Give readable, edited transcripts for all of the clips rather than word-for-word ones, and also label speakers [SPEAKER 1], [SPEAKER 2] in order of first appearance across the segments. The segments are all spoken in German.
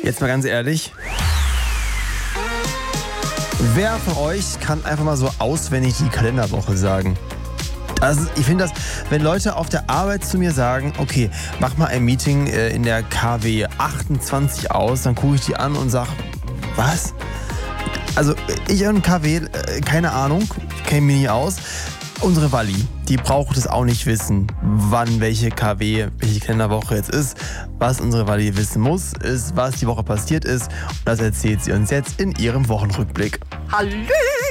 [SPEAKER 1] Jetzt mal ganz ehrlich. Wer von euch kann einfach mal so auswendig die Kalenderwoche sagen? Also ich finde das, wenn Leute auf der Arbeit zu mir sagen, okay, mach mal ein Meeting in der KW 28 aus, dann gucke ich die an und sage, was? Also ich und KW, keine Ahnung, kenne mich nicht aus. Unsere Walli, die braucht es auch nicht wissen, wann welche KW, welche Kalenderwoche jetzt ist. Was unsere Walli wissen muss, ist, was die Woche passiert ist. Und das erzählt sie uns jetzt in ihrem Wochenrückblick.
[SPEAKER 2] Hallöchen!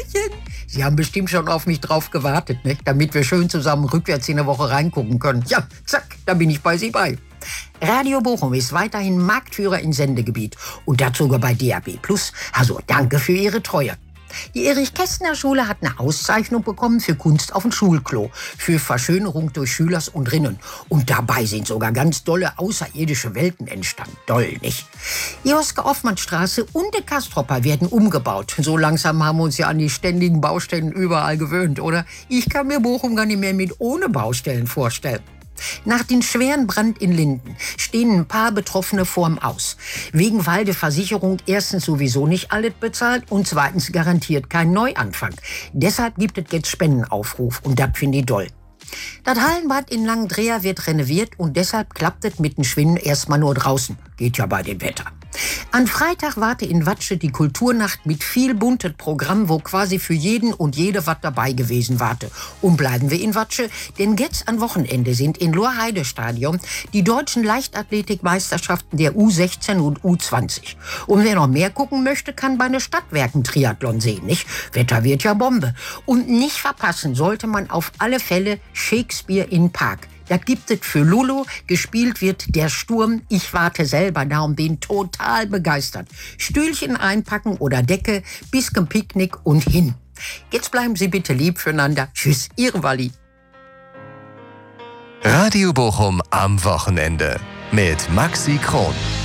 [SPEAKER 2] Sie haben bestimmt schon auf mich drauf gewartet, ne? Damit wir schön zusammen rückwärts in der Woche reingucken können. Ja, zack, da bin ich bei Sie bei. Radio Bochum ist weiterhin Marktführer im Sendegebiet und dazu sogar bei DAB+. Also danke für Ihre Treue. Die Erich-Kästner-Schule hat eine Auszeichnung bekommen für Kunst auf dem Schulklo, für Verschönerung durch Schülers und Rinnen. Und dabei sind sogar ganz dolle außerirdische Welten entstanden. Doll, nicht? Die Oskar-Offmann-Straße und der Kastropper werden umgebaut. So langsam haben wir uns ja an die ständigen Baustellen überall gewöhnt, oder? Ich kann mir Bochum gar nicht mehr mit ohne Baustellen vorstellen. Nach dem schweren Brand in Linden stehen ein paar Betroffene vorm Aus. Wegen weil die Versicherung erstens sowieso nicht alles bezahlt und zweitens garantiert kein Neuanfang. Deshalb gibt es jetzt Spendenaufruf und das finde ich doll. Das Hallenbad in Langendreher wird renoviert und deshalb klappt es mit dem Schwimmen erstmal nur draußen. Geht ja bei dem Wetter. An Freitag warte in Watsche die Kulturnacht mit viel buntes Programm, wo quasi für jeden und jede was dabei gewesen warte. Und bleiben wir in Watsche, denn jetzt am Wochenende sind in Lorheide-Stadion die deutschen Leichtathletikmeisterschaften der U16 und U20. Und wer noch mehr gucken möchte, kann bei den Stadtwerken Triathlon sehen, nicht? Wetter wird ja Bombe. Und nicht verpassen sollte man auf alle Fälle Shakespeare in Park. Da gibt es für Lulu, gespielt wird Der Sturm. Ich warte selber da und bin total begeistert. Stühlchen einpacken oder Decke, bisschen Picknick und hin. Jetzt bleiben Sie bitte lieb füreinander. Tschüss, Ihre Walli.
[SPEAKER 3] Radio Bochum am Wochenende mit Maxi Kron.